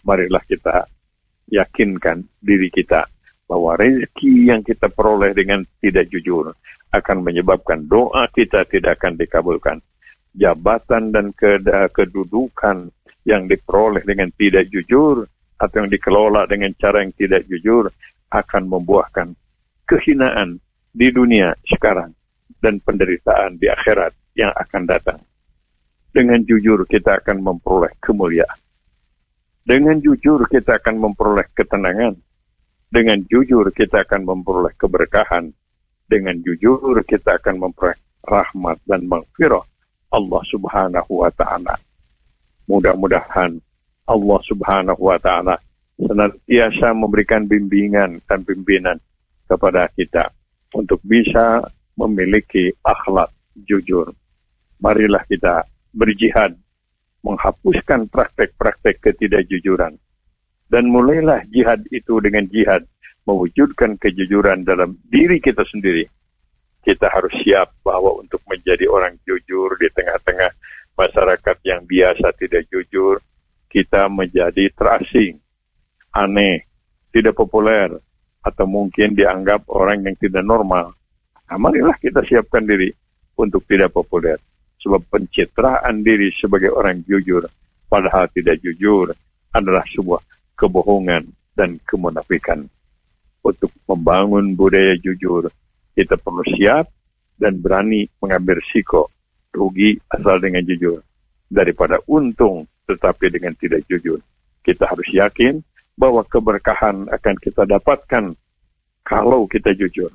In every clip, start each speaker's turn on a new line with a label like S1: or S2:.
S1: marilah kita yakinkan diri kita bahwa rezeki yang kita peroleh dengan tidak jujur akan menyebabkan doa kita tidak akan dikabulkan. Jabatan dan kedudukan yang diperoleh dengan tidak jujur atau yang dikelola dengan cara yang tidak jujur akan membuahkan kehinaan di dunia sekarang dan penderitaan di akhirat yang akan datang. Dengan jujur kita akan memperoleh kemuliaan. Dengan jujur kita akan memperoleh ketenangan. Dengan jujur kita akan memperoleh keberkahan. Dengan jujur kita akan memperoleh rahmat dan maghfirah Allah Subhanahu wa ta'ala. Mudah-mudahan Allah Subhanahu wa ta'ala senantiasa memberikan bimbingan dan pimpinan kepada kita untuk bisa memiliki akhlak jujur. Marilah kita berjihad menghapuskan praktek-praktek ketidakjujuran. Dan mulailah jihad itu dengan jihad mewujudkan kejujuran dalam diri kita sendiri. Kita harus siap bahwa untuk menjadi orang jujur di tengah-tengah masyarakat yang biasa tidak jujur, kita menjadi terasing, aneh, tidak populer, atau mungkin dianggap orang yang tidak normal. Nah, marilah kita siapkan diri untuk tidak populer. Sebab pencitraan diri sebagai orang jujur, padahal tidak jujur, adalah sebuah kebohongan dan kemunafikan. Untuk membangun budaya jujur, kita perlu siap dan berani mengambil risiko rugi asal dengan jujur daripada untung tetapi dengan tidak jujur. Kita harus yakin bahwa keberkahan akan kita dapatkan kalau kita jujur.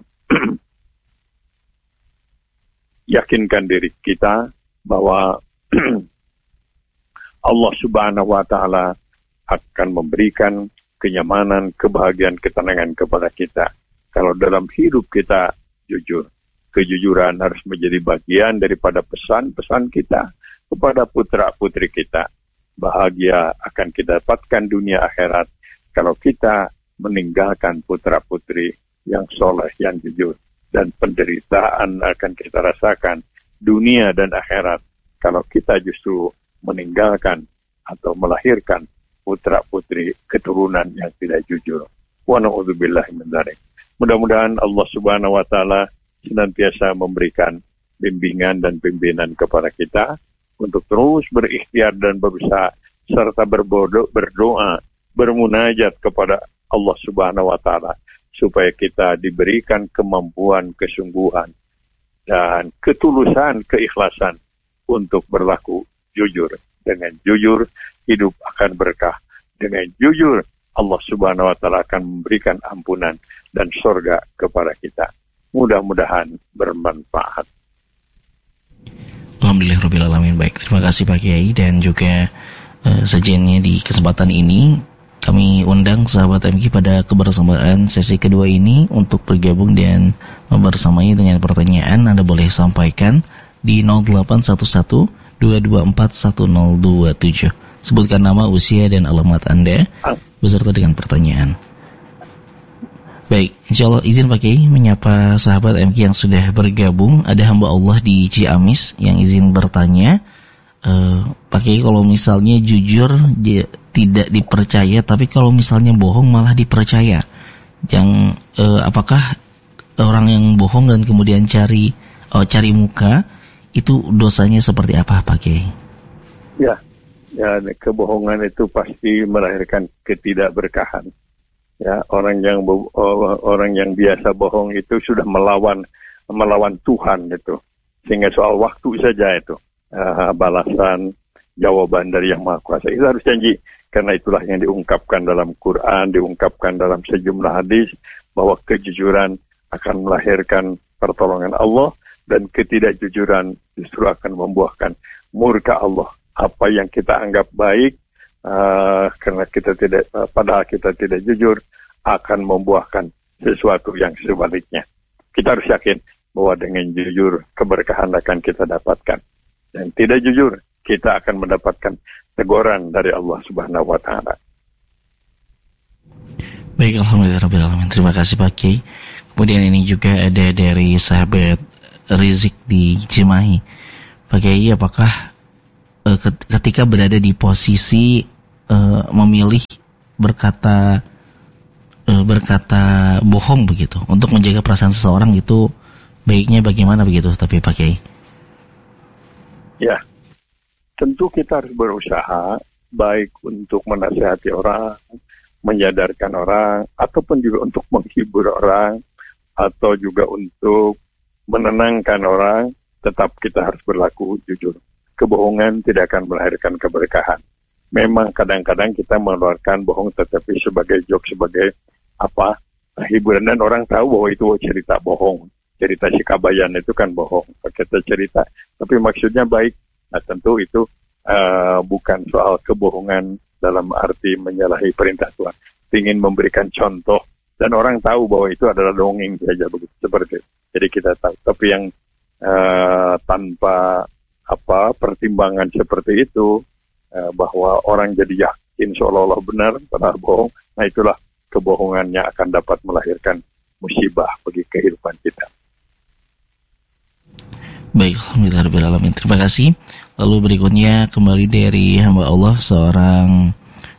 S1: Yakinkan diri kita bahwa Allah Subhanahu wa ta'ala akan memberikan kenyamanan, kebahagiaan, ketenangan kepada kita kalau dalam hidup kita jujur. Kejujuran harus menjadi bagian daripada pesan-pesan kita kepada putra-putri kita. Bahagia akan kita dapatkan dunia akhirat kalau kita meninggalkan putra-putri yang soleh, yang jujur. Dan penderitaan akan kita rasakan dunia dan akhirat kalau kita justru meninggalkan atau melahirkan putra-putri keturunan yang tidak jujur. Wa na'udzubillahi min dzalik. Mudah-mudahan Allah Subhanahu wa ta'ala senantiasa memberikan bimbingan dan pimpinan kepada kita untuk terus berikhtiar dan berusaha serta berdoa, bermunajat kepada Allah Subhanahu wa ta'ala supaya kita diberikan kemampuan, kesungguhan dan ketulusan, keikhlasan untuk berlaku jujur. Dengan jujur hidup akan berkah. Dengan jujur Allah Subhanahu wa ta'ala akan memberikan ampunan dan surga kepada kita. Mudah-mudahan bermanfaat.
S2: Alhamdulillahirrabbilalamin. Baik, terima kasih Pak Kiai dan juga sajiannya di kesempatan ini. Kami undang sahabat MG pada kebersamaan sesi kedua ini untuk bergabung dan membersamai dengan pertanyaan. Anda boleh sampaikan di 0811 224 1027. Sebutkan nama, usia, dan alamat Anda beserta dengan pertanyaan. Baik, insya Allah izin Pak Kiai menyapa sahabat MG yang sudah bergabung. Ada hamba Allah di Ciamis yang izin bertanya, Pak Kiai, kalau misalnya jujur dia tidak dipercaya, tapi kalau misalnya bohong malah dipercaya, yang apakah orang yang bohong dan kemudian cari muka itu dosanya seperti apa Pak Kiai?
S1: Ya, kebohongan itu pasti melahirkan ketidakberkahan. Ya, orang yang biasa bohong itu sudah melawan Tuhan itu. Sehingga soal waktu saja itu balasan jawaban dari Yang Maha Kuasa itu harus janji. Karena itulah yang diungkapkan dalam Quran, diungkapkan dalam sejumlah hadis bahwa kejujuran akan melahirkan pertolongan Allah dan ketidakjujuran justru akan membuahkan murka Allah. Apa yang kita anggap baik karena kita tidak, padahal kita tidak jujur, akan membuahkan sesuatu yang sebaliknya. Kita harus yakin bahwa dengan jujur keberkahan akan kita dapatkan, dan tidak jujur kita akan mendapatkan teguran dari Allah Subhanahu wa ta'ala.
S2: Baik, alhamdulillahirrabbilalamin. Terima kasih Pak Kiai. Kemudian ini juga ada dari sahabat Rizik di Cimahi. Pak Kiai, apakah ketika berada di posisi memilih berkata bohong begitu untuk menjaga perasaan seseorang, itu baiknya bagaimana begitu tapi Pak Kiai?
S1: Ya, tentu kita harus berusaha baik untuk menasihati orang, menyadarkan orang, ataupun juga untuk menghibur orang, atau juga untuk menenangkan orang. Tetap kita harus berlaku jujur. Kebohongan tidak akan melahirkan keberkahan. Memang kadang-kadang kita mengeluarkan bohong tetapi sebagai joke, sebagai hiburan, dan orang tahu bahwa itu cerita bohong. Cerita si Kabayan itu kan bohong. Kita cerita, tapi maksudnya baik. Nah tentu itu bukan soal kebohongan dalam arti menyalahi perintah Tuhan. Ingin memberikan contoh, dan orang tahu bahwa itu adalah dongeng saja begitu, seperti itu. Jadi kita tahu. Tapi yang tanpa pertimbangan seperti itu, bahwa orang jadi yakin seolah-olah benar padahal bohong, nah itulah kebohongannya akan dapat melahirkan musibah bagi kehidupan kita.
S2: Baik, alhamdulillah. Terima kasih. Lalu berikutnya kembali dari hamba Allah, seorang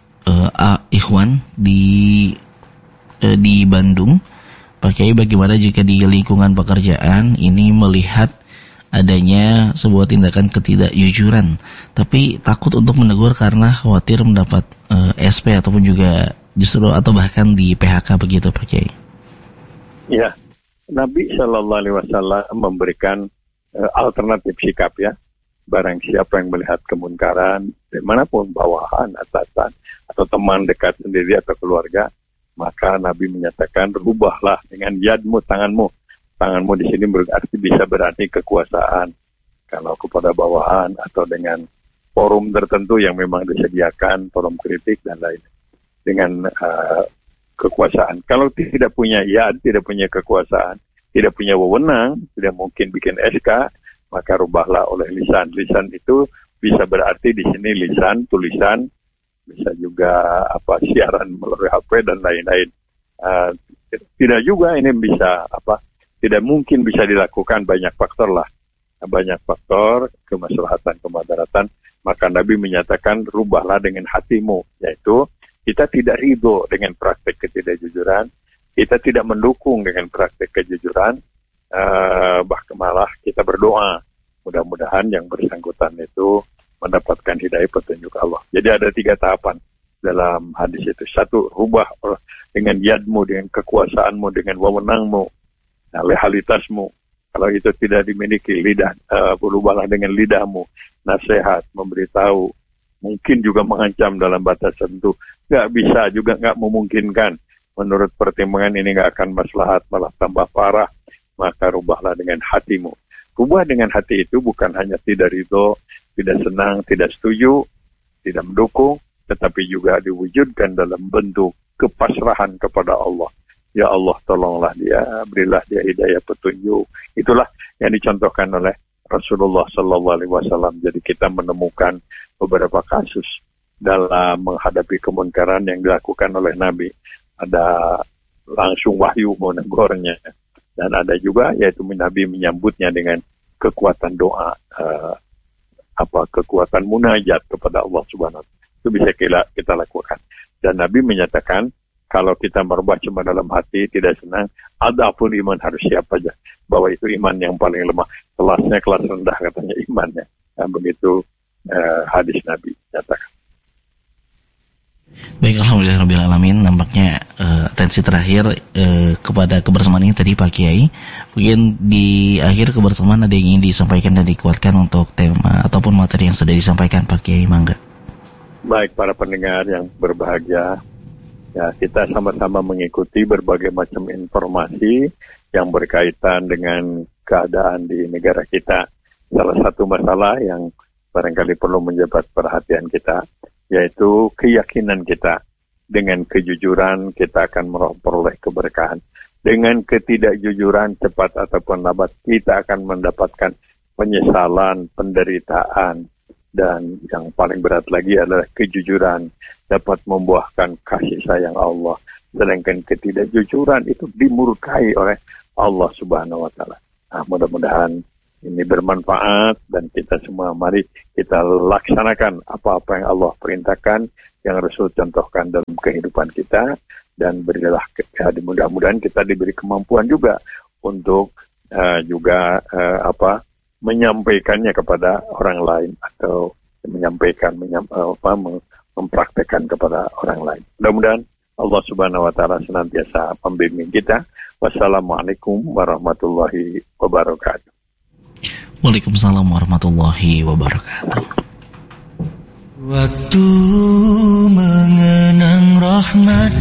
S2: ikhwan di Bandung. Pak Kiai, bagaimana jika di lingkungan pekerjaan ini melihat adanya sebuah tindakan ketidakjujuran, tapi takut untuk menegur karena khawatir mendapat SP ataupun juga justru atau bahkan di PHK begitu Pak Kiai?
S1: Ya, Nabi Shallallahu Alaihi Wasallam memberikan alternatif sikap ya. Barang siapa yang melihat kemunkaran, dimanapun, bawahan, atasan, atau teman dekat sendiri atau keluarga, maka Nabi menyatakan, rubahlah dengan yadmu, tanganmu. Tanganmu di sini bisa berarti kekuasaan. Kalau kepada bawahan atau dengan forum tertentu yang memang disediakan, forum kritik dan lain. Dengan kekuasaan. Kalau tidak punya yad, tidak punya kekuasaan, tidak punya wewenang, tidak mungkin bikin SK, maka rubahlah oleh lisan. Lisan itu bisa berarti di sini lisan, tulisan, bisa juga siaran melalui HP dan lain-lain. Tidak juga ini bisa tidak mungkin bisa dilakukan, banyak faktor lah. Banyak faktor kemaslahatan, kemadaratan. Maka Nabi menyatakan rubahlah dengan hatimu, yaitu kita tidak ridho dengan praktek ketidakjujuran, kita tidak mendukung dengan praktek kejujuran, bahkan malah kita berdoa mudah-mudahan yang bersangkutan itu mendapatkan hidayah petunjuk Allah. Jadi ada 3 tahapan dalam hadis itu. 1, rubah dengan yadmu, dengan kekuasaanmu, dengan wewenangmu, lehalitasmu. Kalau itu tidak dimiliki, lidah, berubahlah dengan lidahmu, nasihat, memberitahu, mungkin juga mengancam dalam batas tertentu. Nggak bisa juga, nggak memungkinkan. Menurut pertimbangan ini nggak akan maslahat, malah tambah parah. Maka rubahlah dengan hatimu. Rubah dengan hati itu bukan hanya tidak ridho, tidak senang, tidak setuju, tidak mendukung, tetapi juga diwujudkan dalam bentuk kepasrahan kepada Allah. Ya Allah, tolonglah dia, berilah dia hidayah petunjuk. Itulah yang dicontohkan oleh Rasulullah SAW. Jadi kita menemukan beberapa kasus dalam menghadapi kemunkaran yang dilakukan oleh Nabi. Ada langsung wahyu menegurnya, dan ada juga yaitu Nabi menyambutnya dengan kekuatan doa, kekuatan munajat kepada Allah Subhanahu wa taala. Itu bisa kita lakukan. Dan Nabi menyatakan kalau kita merubah cuma dalam hati, tidak senang, adapun iman harus siap aja. Bahwa itu iman yang paling lemah. Kelasnya kelas rendah katanya imannya. Nah, begitu hadis Nabi nyatakan.
S2: Baik, alhamdulillahirrahmanirrahim. Nampaknya atensi terakhir kepada kebersamaan ini tadi Pak Kiai. Mungkin di akhir kebersamaan ada yang ingin disampaikan dan dikuatkan untuk tema ataupun materi yang sudah disampaikan Pak Kiai, mangga.
S1: Baik, para pendengar yang berbahagia, ya, kita sama-sama mengikuti berbagai macam informasi yang berkaitan dengan keadaan di negara kita. Salah satu masalah yang barangkali perlu menjabat perhatian kita, yaitu keyakinan kita. Dengan kejujuran kita akan memperoleh keberkahan. Dengan ketidakjujuran cepat ataupun lambat kita akan mendapatkan penyesalan, penderitaan. Dan yang paling berat lagi adalah kejujuran dapat membuahkan kasih sayang Allah. Sedangkan ketidakjujuran itu dimurkai oleh Allah Subhanahu wa taala. Nah, mudah-mudahan ini bermanfaat, dan kita semua mari kita laksanakan apa-apa yang Allah perintahkan, yang Rasul contohkan dalam kehidupan kita, dan berilah mudah-mudahan kita diberi kemampuan juga untuk menyampaikannya kepada orang lain, atau mempraktekkan kepada orang lain. Mudah-mudahan Allah Subhanahu wa Ta'ala senantiasa membimbing kita. Wassalamualaikum warahmatullahi wabarakatuh.
S2: Waalaikumsalam warahmatullahi wabarakatuh.
S3: Waktu mengenang rahmat,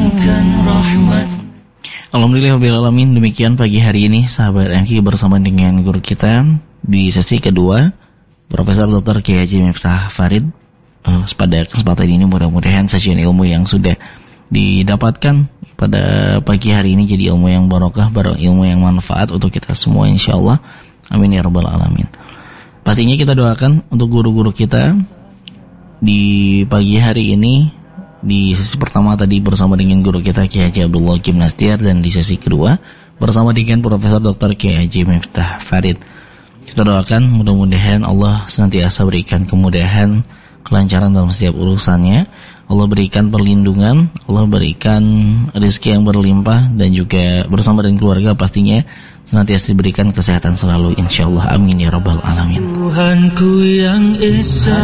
S2: Alhamdulillahirrahmanirrahim. Demikian pagi hari ini sahabat MK bersama dengan guru kita di sesi kedua, Profesor Dr. Kiai Haji Miftah Farid. Pada kesempatan ini mudah-mudahan sajian ilmu yang sudah didapatkan pada pagi hari ini jadi ilmu yang barokah, ilmu yang manfaat untuk kita semua insyaallah. Amin ya rabbal alamin. Pastinya kita doakan untuk guru-guru kita di pagi hari ini. Di sesi pertama tadi bersama dengan guru kita Kiai Haji Abdullah Kim Nastiar, dan di sesi kedua bersama dengan Profesor Dr. Kiai Haji Miftah Farid. Kita doakan mudah-mudahan Allah senantiasa berikan kemudahan, kelancaran dalam setiap urusannya. Allah berikan perlindungan, Allah berikan rezeki yang berlimpah, dan juga bersama dengan keluarga pastinya senantiasa diberikan kesehatan selalu insyaallah. Amin ya rabbal alamin.
S3: Tuhanku yang esa.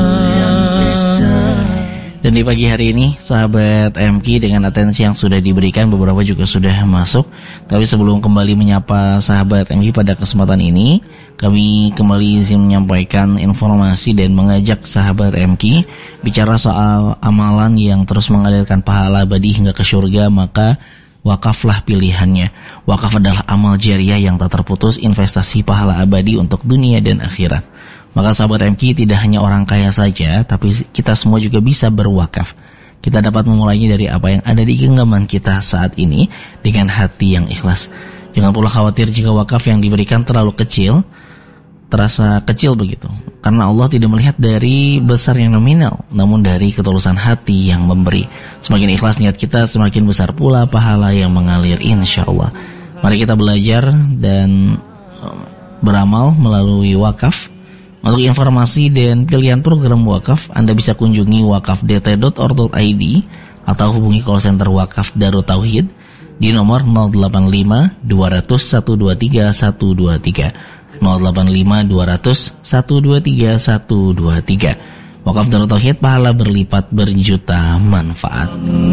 S2: Dan di pagi hari ini sahabat MK, dengan atensi yang sudah diberikan, beberapa juga sudah masuk. Tapi sebelum kembali menyapa sahabat MK pada kesempatan ini, kami kembali izin menyampaikan informasi dan mengajak sahabat MK bicara soal amalan yang terus mengalirkan pahala abadi hingga ke surga, maka wakaflah pilihannya. Wakaf adalah amal jariah yang tak terputus, investasi pahala abadi untuk dunia dan akhirat. Maka sahabat MK, tidak hanya orang kaya saja, tapi kita semua juga bisa berwakaf. Kita dapat memulainya dari apa yang ada di genggaman kita saat ini dengan hati yang ikhlas. Jangan pula khawatir jika wakaf yang diberikan terlalu kecil, terasa kecil begitu. Karena Allah tidak melihat dari besar yang nominal, namun dari ketulusan hati yang memberi. Semakin ikhlas niat kita, semakin besar pula pahala yang mengalir insyaallah. Mari kita belajar dan beramal melalui wakaf. Untuk informasi dan pilihan program wakaf, Anda bisa kunjungi wakafdt.org.id atau hubungi call center Wakaf Darut Tauhid di nomor 085 200 123 123 085 200 123 123. Wakaf Darut Tauhid, pahala berlipat berjuta manfaat.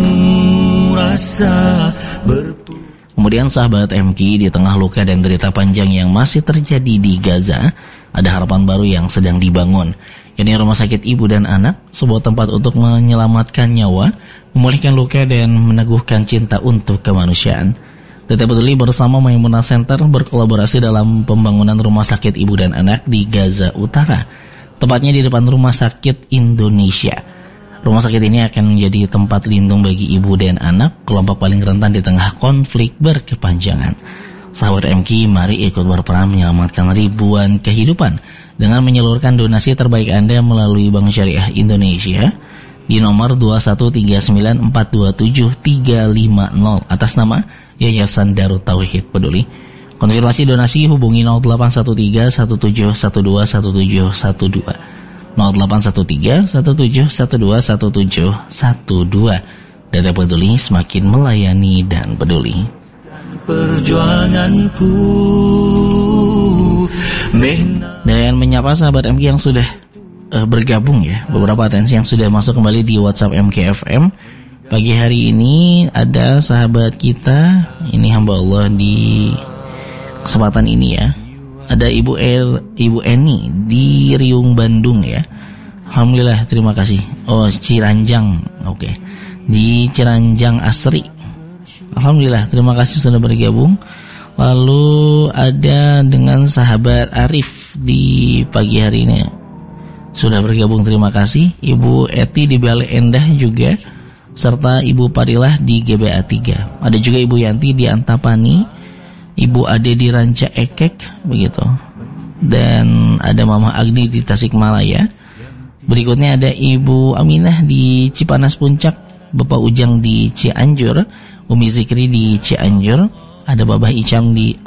S2: Kemudian sahabat MK, di tengah luka dan derita panjang yang masih terjadi di Gaza, ada harapan baru yang sedang dibangun, yakni Rumah Sakit Ibu dan Anak, sebuah tempat untuk menyelamatkan nyawa, memulihkan luka, dan meneguhkan cinta untuk kemanusiaan. Data Peduli bersama Maimunah Center berkolaborasi dalam pembangunan Rumah Sakit Ibu dan Anak di Gaza Utara, tepatnya di depan Rumah Sakit Indonesia. Rumah sakit ini akan menjadi tempat lindung bagi ibu dan anak, kelompok paling rentan di tengah konflik berkepanjangan. Sahabat MK, mari ikut berperan menyelamatkan ribuan kehidupan dengan menyalurkan donasi terbaik Anda melalui Bank Syariah Indonesia di nomor 2139427 atas nama Yayasan Darut Tauhid Peduli. Konfirmasi donasi hubungi 0813 1712 1712 0813 1712 1712. Data Peduli semakin melayani dan peduli.
S3: Perjuanganku
S2: dan menyapa sahabat MK yang sudah bergabung ya. Beberapa atensi yang sudah masuk kembali di WhatsApp MKFM. Pagi hari ini ada sahabat kita, ini hamba Allah di kesempatan ini ya. Ada Ibu Eni di Riung Bandung ya. Alhamdulillah, terima kasih. Oh, Ciranjang. Oke. Di Ciranjang Asri. Alhamdulillah, terima kasih sudah bergabung. Lalu ada dengan sahabat Arif di pagi hari ini sudah bergabung, terima kasih. Ibu Eti di Bale Endah juga, serta Ibu Parilah di GBA 3. Ada juga Ibu Yanti di Antapani, Ibu Ade di Ranca Ekek begitu. Dan ada Mama Agni di Tasikmalaya. Berikutnya ada Ibu Aminah di Cipanas Puncak, Bapak Ujang di Cianjur, Umi Zikri di Cianjur, ada Abah Ican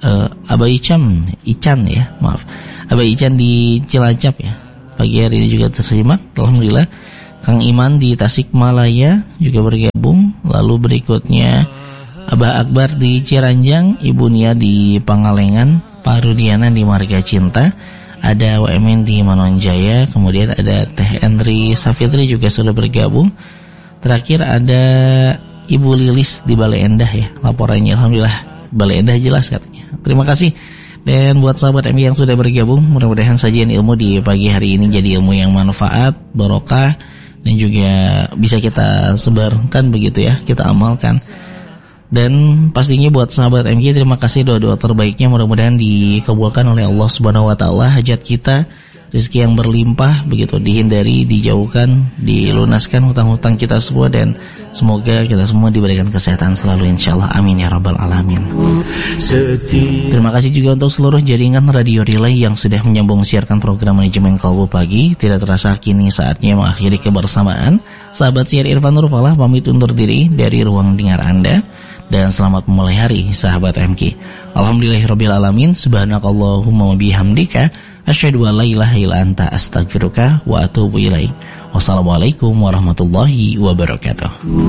S2: di Cilacap ya. Pagi hari ini juga tersimak, alhamdulillah. Kang Iman di Tasikmalaya juga bergabung. Lalu berikutnya Abah Akbar di Ciranjang, Ibu Nia di Pangalengan, Pak Rudiana di Marga Cinta, ada WMN di Manonjaya, kemudian ada Teh Endri Safitri juga sudah bergabung. Terakhir ada Ibu Lilis di Bale Endah ya, laporannya alhamdulillah Bale Endah jelas katanya. Terima kasih. Dan buat sahabat MI yang sudah bergabung, mudah-mudahan sajian ilmu di pagi hari ini jadi ilmu yang manfaat, barokah, dan juga bisa kita sebarkan begitu ya, kita amalkan. Dan pastinya buat sahabat MG, terima kasih doa-doa terbaiknya, mudah-mudahan dikabulkan oleh Allah Subhanahu wa taala hajat kita, rezeki yang berlimpah begitu, dihindari, dijauhkan, dilunaskan hutang-hutang kita semua, dan semoga kita semua diberikan kesehatan selalu insyaallah, amin ya rabbal alamin. Terima kasih juga untuk seluruh jaringan radio relay yang sudah menyambung siarkan program Manajemen Kalbu Pagi. Tidak terasa kini saatnya mengakhiri kebersamaan. Sahabat siar Irfan Nurfalah pamit undur diri dari ruang dengar Anda, dan selamat memulai hari sahabat MK. Alhamdulillahirabbil alamin, subhanakallahumma wa bihamdika asyhadu an la ilaha illa anta astaghfiruka wa atubu ilaik. Wassalamualaikum warahmatullahi wabarakatuh.